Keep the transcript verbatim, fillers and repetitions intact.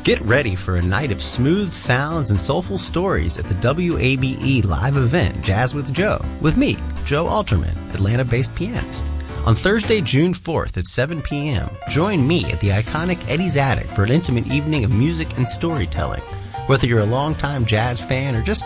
Get ready for a night of smooth sounds and soulful stories at the W A B E live event Jazz with Joe, with me, Joe Alterman, Atlanta-based pianist. On Thursday, June fourth at seven p.m., join me at the iconic Eddie's Attic for an intimate evening of music and storytelling. Whether you're a longtime jazz fan or just